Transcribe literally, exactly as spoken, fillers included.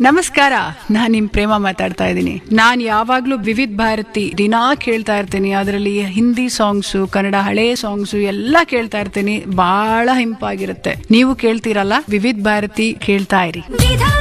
ನಮಸ್ಕಾರ, ನಾನ್ ನಿಮ್ ಪ್ರೇಮ ಮಾತಾಡ್ತಾ ಇದ್ದೀನಿ. ನಾನ್ ಯಾವಾಗ್ಲೂ ವಿವಿಧ ಭಾರತಿ ದಿನಾ ಕೇಳ್ತಾ ಇರ್ತೀನಿ. ಅದರಲ್ಲಿ ಹಿಂದಿ ಸಾಂಗ್ಸು, ಕನ್ನಡ ಹಳೆ ಸಾಂಗ್ಸು ಎಲ್ಲ ಕೇಳ್ತಾ ಇರ್ತೀನಿ. ಬಹಳ ಹಿಂಪಾಗಿರುತ್ತೆ. ನೀವು ಕೇಳ್ತೀರಲ್ಲ, ವಿವಿಧ ಭಾರತಿ ಕೇಳ್ತಾ ಇರಿ.